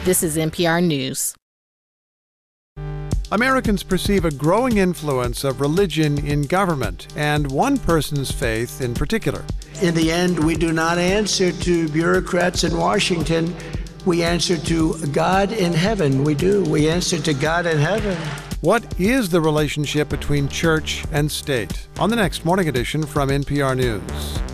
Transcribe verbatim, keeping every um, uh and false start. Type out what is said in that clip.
This is N P R News. Americans perceive a growing influence of religion in government, and one person's faith in particular. In the end, we do not answer to bureaucrats in Washington. We answer to God in heaven. We do. We answer to God in heaven. What is the relationship between church and state? On the next Morning Edition from N P R News.